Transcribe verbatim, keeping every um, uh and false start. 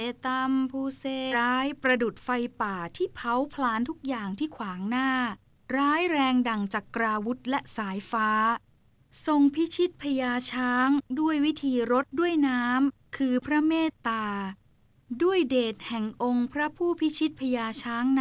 ตามผู้เสร้ายประดุจไฟป่าที่เผาพลานทุกอย่างที่ขวางหน้าร้ายแรงดั่งจักราวุธและสายฟ้าทรงพิชิตพญาช้างด้วยวิธีรดด้วยน้ำคือพระเมตตาด้วยเดชแห่งองค์พระผู้พิชิตพญาช้าง